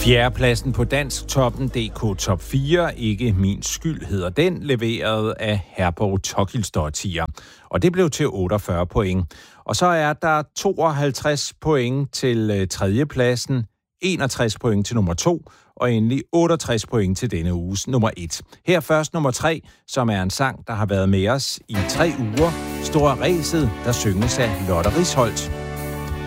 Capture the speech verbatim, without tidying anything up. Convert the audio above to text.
Fjerdepladsen på Dansk Toppen D K Top fire, Ikke min skyld hedder den, leveret af Herborg Tokilsdottir. Og det blev til otteogfyrre point. Og så er der tooghalvtreds point til tredjepladsen, enogtres point til nummer to, og endelig otteogtres point til denne uges nummer et. Her først nummer tre, som er en sang, der har været med os i tre uger. Store Ræset, der synges af Lotte Risholt.